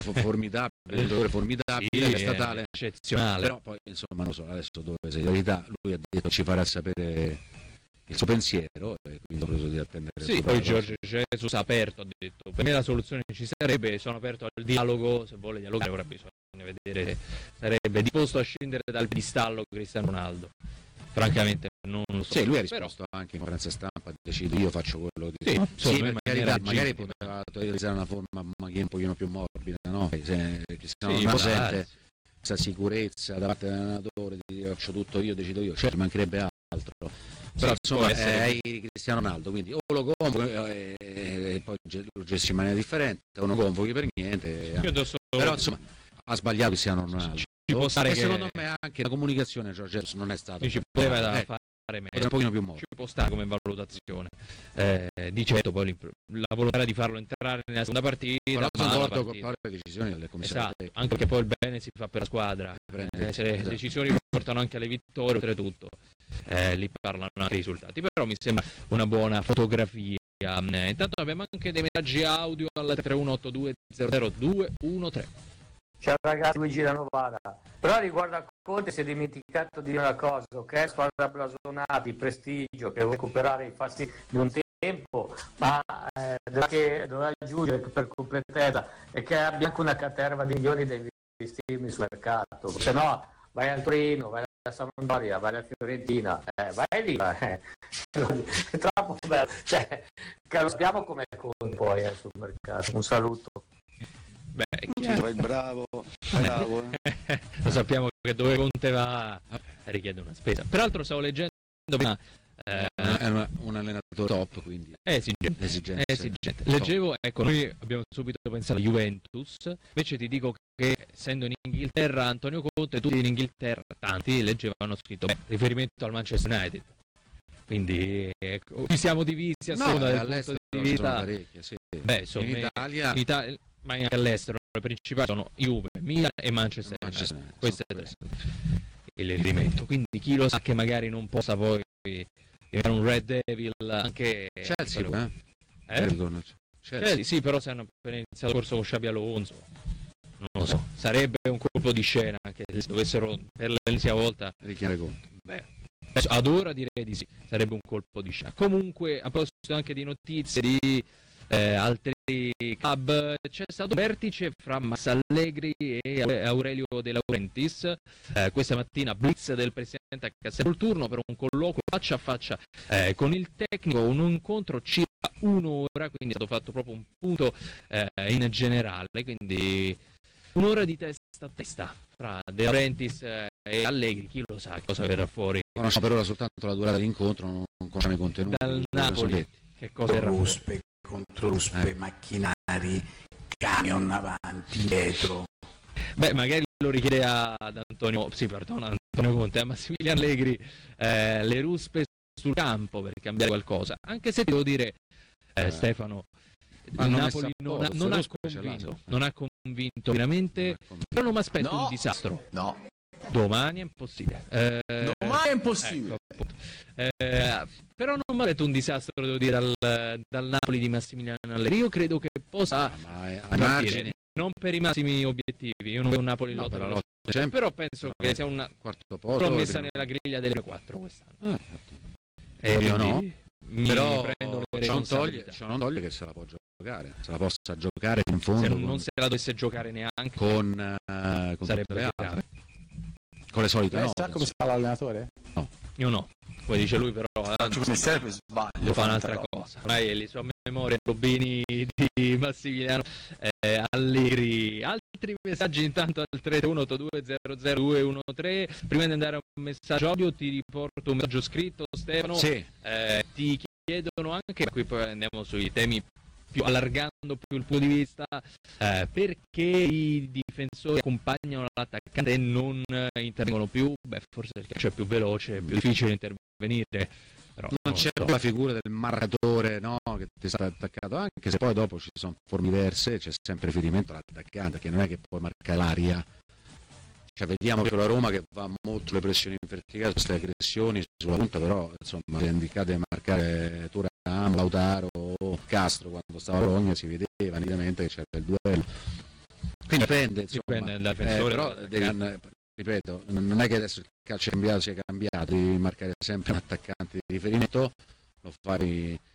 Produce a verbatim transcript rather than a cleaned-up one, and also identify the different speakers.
Speaker 1: formidabile, un giocatore formidabile,
Speaker 2: sì,
Speaker 1: è statale,
Speaker 2: eccezionale.
Speaker 1: Però poi insomma non lo so, adesso dove sei la verità, lui ha detto ci farà sapere il suo pensiero e quindi ho preso di attendere.
Speaker 2: Sì, poi Giorgio Jesus ha aperto, ha detto per me la soluzione ci sarebbe, sono aperto al dialogo, se vuole dialogare ora bisogna vedere, sarebbe disposto a scendere dal piedistallo Cristiano Ronaldo. Francamente non lo so.
Speaker 1: Sì, lui ha risposto però anche in conferenza stampa, decido io, faccio quello che
Speaker 2: sì,
Speaker 1: sì, sì, magari, magari poteva utilizzare una forma un pochino più morbida, no? Se Cristiano
Speaker 2: sì,
Speaker 1: Ronaldo sente questa sicurezza da parte dell'allenatore di dire faccio tutto io, decido io, certo mancherebbe altro. Però sì, insomma è Cristiano Ronaldo, quindi o lo convochi e, e, e poi lo gestisci in maniera differente o non convochi per niente.
Speaker 2: Adesso...
Speaker 1: Però insomma ha sbagliato Cristiano Ronaldo.
Speaker 2: Ci può stare
Speaker 1: e
Speaker 2: che...
Speaker 1: secondo me anche la comunicazione Giorgio non è stata
Speaker 2: ci poteva da
Speaker 1: eh,
Speaker 2: fare meglio,
Speaker 1: un pochino più
Speaker 2: ci può stare come valutazione. Eh, di certo poi la volontà di farlo entrare nella seconda partita,
Speaker 1: ma
Speaker 2: ma
Speaker 1: la partita. Con le decisioni delle commissioni.
Speaker 2: Esatto, anche perché poi il bene si fa per la squadra. Eh, se le esatto. decisioni portano anche alle vittorie, oltretutto eh, lì parlano anche i risultati. Però mi sembra una buona fotografia. Eh, intanto abbiamo anche dei messaggi audio al tre uno otto due zero zero due uno tre.
Speaker 3: Ciao ragazzi, Luigi da Novara. Però riguardo a Conte si è dimenticato di dire una cosa, ok? Squadra blasonati, prestigio, che vuole recuperare i fasti di un tempo, ma eh, che doveva aggiungere per completezza e che abbia anche una caterva di milioni di investimenti sul mercato, se no vai al Torino, vai alla Sampdoria, vai alla Fiorentina, eh, vai lì, eh. È troppo bello, cioè, che lo sappiamo come Conte poi eh, sul mercato. Un saluto.
Speaker 2: Beh,
Speaker 4: il bravo, bravo.
Speaker 2: Eh. Lo sappiamo che dove Conte va richiede una spesa. Peraltro stavo leggendo prima
Speaker 1: eh, è una, un allenatore top, quindi
Speaker 2: è esigente.
Speaker 1: Esigenze.
Speaker 2: È esigente. Leggevo, ecco, noi abbiamo subito pensato alla Juventus, invece ti dico che essendo in Inghilterra Antonio Conte, tutti in Inghilterra, tanti leggevano scritto beh, riferimento al Manchester United. Quindi ecco, ci siamo divisi a
Speaker 1: no,
Speaker 2: seconda del punto di vista.
Speaker 1: Sì.
Speaker 2: Beh, insomma,
Speaker 1: in Italia,
Speaker 2: in Italia ma anche all'estero le principali sono Juve, Milan e Manchester United.
Speaker 1: Manchester,
Speaker 2: questo è il riferimento, quindi chi lo sa che magari non possa poi diventare un Red Devil anche
Speaker 1: Chelsea,
Speaker 2: per...
Speaker 1: eh?
Speaker 2: Eh?
Speaker 1: Chelsea.
Speaker 2: Chelsea, sì, però se hanno appena iniziato il corso con Xabi Alonso non lo so, sarebbe un colpo di scena anche se dovessero per l'ennesima volta
Speaker 1: richiamare Conte.
Speaker 2: Beh, ad ora direi di sì, sarebbe un colpo di scena. Comunque a proposito anche di notizie di Eh, altri club, c'è stato un vertice fra Massa Allegri e Aurelio De Laurentiis eh, questa mattina, blitz del presidente a Castelvolturno per un colloquio faccia a faccia eh, con il tecnico, un incontro circa un'ora, quindi è stato fatto proprio un punto eh, in generale, quindi un'ora di testa a testa fra De Laurentiis e Allegri, chi lo sa cosa verrà fuori.
Speaker 1: Conosciamo per ora soltanto la durata dell'incontro, non conosciamo i contenuti.
Speaker 2: Dal Napoli, che cosa verrà fuori?
Speaker 4: Contro ruspe, eh. macchinari, camion avanti, dietro.
Speaker 2: Beh, magari lo richiede ad Antonio, sì, perdona, Antonio Conte, a Massimiliano Allegri eh, le ruspe sul campo per cambiare qualcosa. Anche se devo dire, eh, eh. Stefano, il Napoli non ha, non, ha convinto, non ha convinto veramente, però non mi aspetto
Speaker 4: no.
Speaker 2: un disastro.
Speaker 4: No.
Speaker 2: Domani è impossibile. Eh,
Speaker 4: Domani è impossibile.
Speaker 2: Ecco, eh, però non mi ha detto un disastro, devo dire, dal, dal Napoli di Massimiliano Allegri. Io credo che possa
Speaker 1: ah, margine.
Speaker 2: Non per i massimi obiettivi. Io non vedo un Napoli
Speaker 1: no,
Speaker 2: lotta
Speaker 1: però,
Speaker 2: lotta,
Speaker 1: cioè,
Speaker 2: però penso no, che sia una
Speaker 1: quarto posto
Speaker 2: promessa nella griglia delle quattro quest'anno.
Speaker 1: Ah,
Speaker 2: e
Speaker 1: io no.
Speaker 2: Mi
Speaker 1: però
Speaker 2: prendo le
Speaker 1: ciò non, toglie, ciò non toglie che se la può giocare, se la possa giocare in fondo.
Speaker 2: Se non,
Speaker 1: con,
Speaker 2: non se la dovesse giocare neanche
Speaker 1: con, uh, con
Speaker 2: sarebbe grave.
Speaker 1: Con le solite
Speaker 5: Lei
Speaker 1: no.
Speaker 5: sa come sta l'allenatore?
Speaker 1: No.
Speaker 2: Io no. Poi dice lui però
Speaker 4: mi serve sbaglio
Speaker 2: fa un'altra cosa. Ormai le sue memorie Robini di Massimiliano eh, Allegri. Altri messaggi intanto al tre uno otto due zero zero due uno tre. Prima di andare a un messaggio audio ti riporto un messaggio scritto, Stefano.
Speaker 1: Sì.
Speaker 2: Eh, ti chiedono anche, qui poi andiamo sui temi più allargando più il punto di vista, eh, perché i difensori accompagnano l'attaccante e non eh, intervengono più? Beh, forse perché c'è più veloce, è più difficile intervenire. Però,
Speaker 1: non,
Speaker 2: non
Speaker 1: c'è
Speaker 2: so.
Speaker 1: più la figura del marcatore, no, che ti sta attaccato, anche se poi dopo ci sono forme diverse, c'è sempre riferimento all'attaccante, che non è che puoi marcare l'aria. Cioè, vediamo che la Roma che va molto le pressioni in verticale, queste aggressioni sulla punta, però insomma le indicate di marcare Thuram, Lautaro o Castro quando stava a Bologna si vedeva nitidamente che c'era il duello. Quindi dipende, insomma,
Speaker 2: Dipende dal
Speaker 1: eh,
Speaker 2: difensore,
Speaker 1: però
Speaker 2: dal
Speaker 1: devi,
Speaker 2: attaccante.
Speaker 1: ripeto, non è che adesso il calcio è cambiato, sia cambiato, devi marcare sempre un attaccante di riferimento, lo fai